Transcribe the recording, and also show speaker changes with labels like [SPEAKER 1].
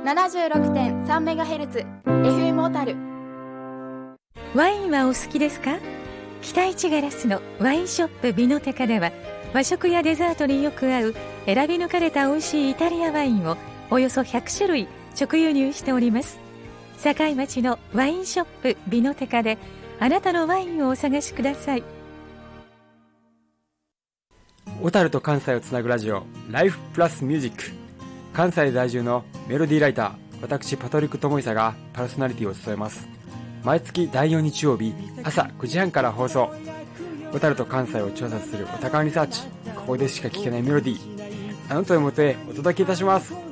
[SPEAKER 1] 76.3MHz FM 小樽。
[SPEAKER 2] ワインはお好きですか？北一ガラスのワインショップビノテカでは、和食やデザートによく合う選び抜かれた美味しいイタリアワインをおよそ100種類直輸入しております。堺町のワインショップビノテカであなたのワインをお探しください。
[SPEAKER 3] 小樽と関西をつなぐラジオ、ライフプラスミュージック。関西在住のメロディーライター、私パトリック智久がパーソナリティを務めます。毎月第4日曜日朝9時半から放送。小樽と関西を調査するお宝リサーチ、ここでしか聞けないメロディー、あなたのもとへお届けいたします。